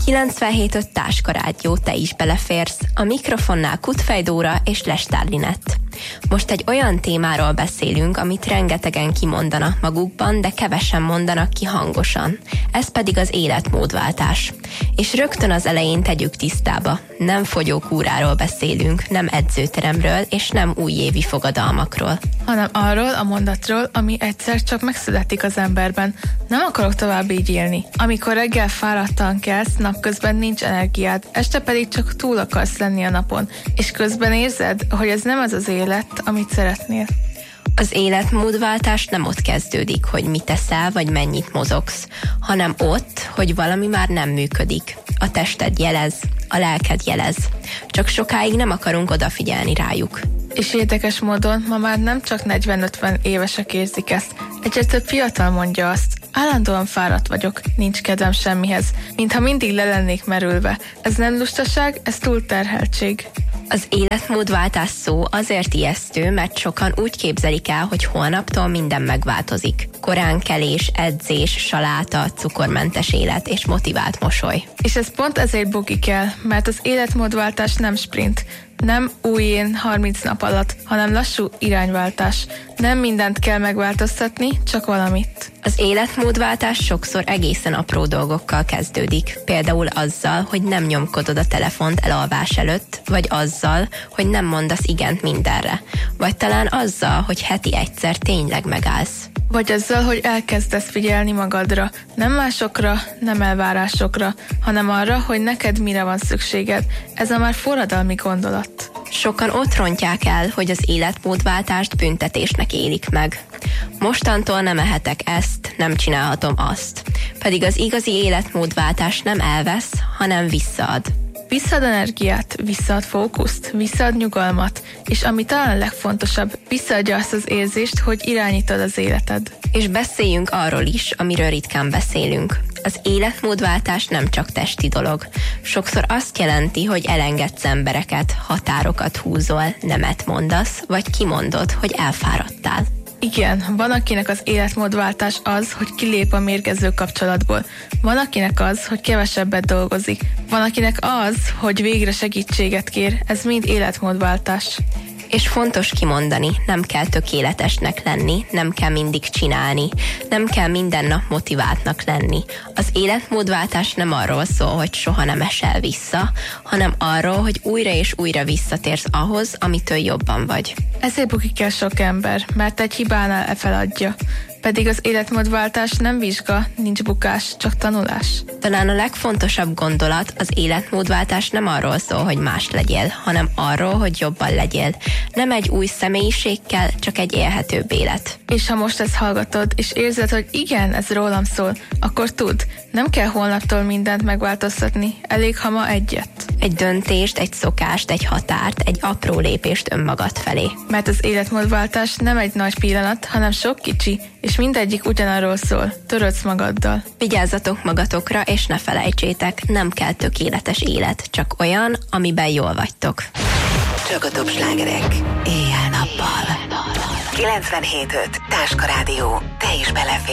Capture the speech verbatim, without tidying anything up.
kilencvenhét öt Táskarádió, te is beleférsz. A mikrofonnál Kutfej Dóra és Lestár Linett. Most egy olyan témáról beszélünk, amit rengetegen kimondanak magukban, de kevesen mondanak ki hangosan. Ez pedig az életmódváltás. És rögtön az elején tegyük tisztába. Nem fogyókúráról beszélünk, nem edzőteremről, és nem újévi fogadalmakról. Hanem arról a mondatról, ami egyszer csak megszületik az emberben. Nem akarok tovább így élni. Amikor reggel fáradtan kelsz, napközben nincs energiád, este pedig csak túl akarsz lenni a napon, és közben érzed, hogy ez nem az az élet, amit szeretnél. Az életmódváltás nem ott kezdődik, hogy mit teszel, vagy mennyit mozogsz, hanem ott, hogy valami már nem működik. A tested jelez, a lelked jelez. Csak sokáig nem akarunk odafigyelni rájuk. És érdekes módon ma már nem csak negyven-ötven évesek érzik ezt. Egyre több fiatal mondja azt, állandóan fáradt vagyok, nincs kedvem semmihez, mintha mindig le lennék merülve. Ez nem lustaság, ez túlterheltség. Az életmódváltás szó azért ijesztő, mert sokan úgy képzelik el, hogy holnaptól minden megváltozik. Koránkelés, edzés, saláta, cukormentes élet és motivált mosoly. És ez pont ezért bukik el, mert az életmódváltás nem sprint, nem új én harminc nap alatt, hanem lassú irányváltás. Nem mindent kell megváltoztatni, csak valamit. Az életmódváltás sokszor egészen apró dolgokkal kezdődik. Például azzal, hogy nem nyomkodod a telefont elalvás előtt, vagy azzal, hogy nem mondasz igent mindenre. Vagy talán azzal, hogy heti egyszer tényleg megállsz. Vagy azzal, hogy elkezdesz figyelni magadra, nem másokra, nem elvárásokra, hanem arra, hogy neked mire van szükséged. Ez a már forradalmi gondolat. Sokan ott rontják el, hogy az életmódváltást büntetésnek élik meg. Mostantól nem ehetek ezt, nem csinálhatom azt. Pedig az igazi életmódváltás nem elvesz, hanem visszaad. Visszaad energiát, visszaad fókuszt, visszaad nyugalmat, és ami talán legfontosabb, visszaadja azt az érzést, hogy irányítod az életed. És beszéljünk arról is, amiről ritkán beszélünk. Az életmódváltás nem csak testi dolog. Sokszor azt jelenti, hogy elengedsz embereket, határokat húzol, nemet mondasz, vagy kimondod, hogy elfáradtál. Igen, van akinek az életmódváltás az, hogy kilép a mérgező kapcsolatból. Van akinek az, hogy kevesebbet dolgozik. Van akinek az, hogy végre segítséget kér. Ez mind életmódváltás. És fontos kimondani, nem kell tökéletesnek lenni, nem kell mindig csinálni, nem kell minden nap motiváltnak lenni. Az életmódváltás nem arról szól, hogy soha nem esel vissza, hanem arról, hogy újra és újra visszatérsz ahhoz, amitől jobban vagy. Ezért bukik el sok ember, mert egy hibánál elfeladja. Pedig az életmódváltás nem vizsga, nincs bukás, csak tanulás. Talán a legfontosabb gondolat, az életmódváltás nem arról szól, hogy más legyél, hanem arról, hogy jobban legyél. Nem egy új személyiség kell, csak egy élhetőbb élet. És ha most ezt hallgatod, és érzed, hogy igen, ez rólam szól, akkor tudd, nem kell holnaptól mindent megváltoztatni, elég ha ma egyet. Egy döntést, egy szokást, egy határt, egy apró lépést önmagad felé. Mert az életmódváltás nem egy nagy pillanat, hanem sok kicsi, és mindegyik ugyanarról szól, törődsz magaddal. Vigyázzatok magatokra, és ne felejtsétek, nem kell tökéletes élet, csak olyan, amiben jól vagytok. Csak a top slágerek, éjjel-nappal. kilencvenhét öt Táskarádió, te is beleférsz.